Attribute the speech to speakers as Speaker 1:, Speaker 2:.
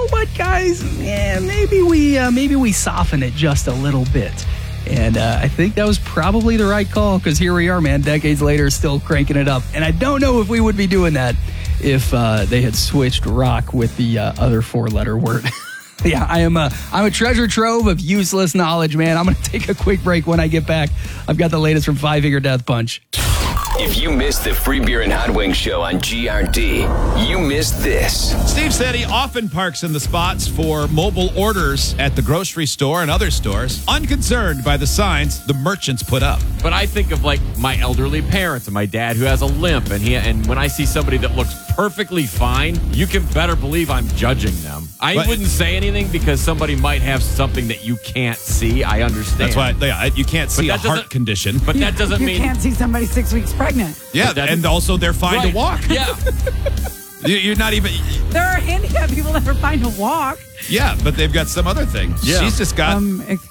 Speaker 1: know what, guys? Maybe we soften it just a little bit. And I think that was probably the right call, because here we are, man, decades later, still cranking it up. And I don't know if we would be doing that if they had switched rock with the other four-letter word. Yeah, I'm a treasure trove of useless knowledge, man. I'm going to take a quick break. When I get back, I've got the latest from Five Finger Death Punch.
Speaker 2: If you missed the Free Beer and Hot Wings show on GRD, you missed this.
Speaker 3: Steve said he often parks in the spots for mobile orders at the grocery store and other stores, unconcerned by the signs the merchants put up.
Speaker 4: But I think of like my elderly parents and my dad who has a limp, and when I see somebody that looks perfectly fine, you can better believe I'm judging them. I wouldn't say anything because somebody might have something that you can't see. I understand.
Speaker 3: That's why you can't see a heart condition.
Speaker 4: But that doesn't mean
Speaker 5: you can't see somebody 6 weeks pregnant.
Speaker 3: Yeah, and also they're fine to walk.
Speaker 4: Yeah.
Speaker 3: You're not even...
Speaker 5: There are handicapped people that are fine to walk.
Speaker 3: Yeah, but they've got some other thing.
Speaker 4: Yeah.
Speaker 3: She's just got...